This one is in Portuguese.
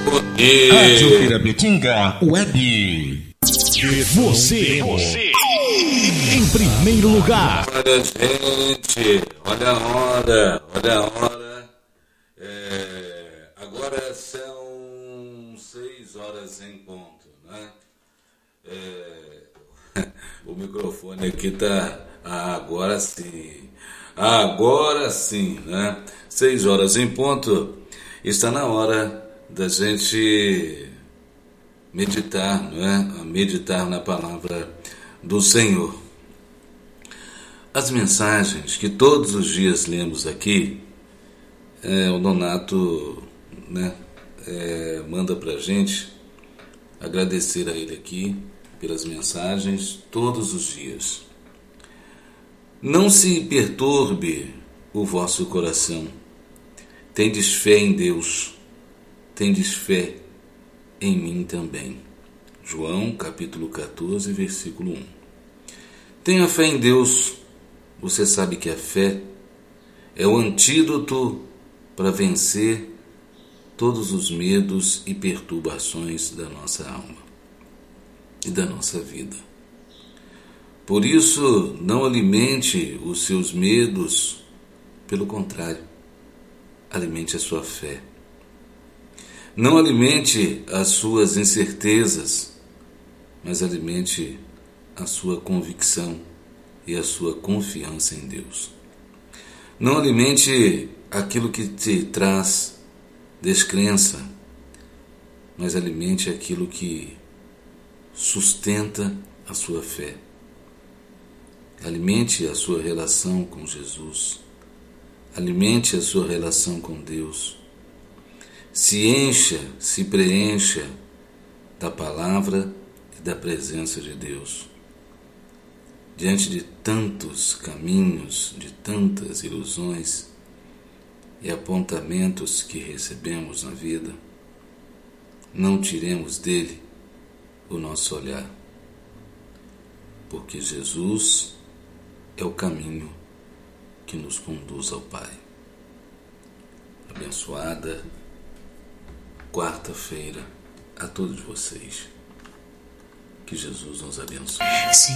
Rádio Pirapetinga Web. Você em primeiro lugar. Olha, gente, olha a hora. Agora são 6 horas em ponto, né? O microfone aqui tá. Agora sim, né? 6 horas em ponto. Está na hora da gente meditar, não é? Meditar na palavra do Senhor. As mensagens que todos os dias lemos aqui, o Donato, né, manda pra gente, agradecer a ele aqui pelas mensagens todos os dias. Não se perturbe o vosso coração. Tendes fé em Deus, tendes fé em mim também. João, capítulo 14, versículo 1. Tenha fé em Deus. Você sabe que a fé é o antídoto para vencer todos os medos e perturbações da nossa alma e da nossa vida. Por isso, não alimente os seus medos, pelo contrário, alimente a sua fé. Não alimente as suas incertezas, mas alimente a sua convicção e a sua confiança em Deus. Não alimente aquilo que te traz descrença, mas alimente aquilo que sustenta a sua fé. Alimente a sua relação com Jesus. Alimente a sua relação com Deus. Se preencha da palavra e da presença de Deus. Diante de tantos caminhos, de tantas ilusões e apontamentos que recebemos na vida, não tiremos dele o nosso olhar, porque Jesus é o caminho que nos conduz ao Pai. Abençoada quarta-feira a todos vocês. Que Jesus nos abençoe.